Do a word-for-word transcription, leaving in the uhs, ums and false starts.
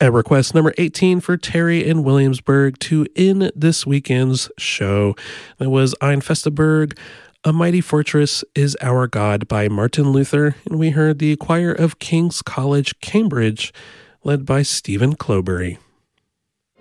At request number eighteen for Terry in Williamsburg to end this weekend's show, that was Ein Festeberg, A Mighty Fortress is Our God by Martin Luther, and we heard the choir of King's College, Cambridge, led by Stephen Clobury.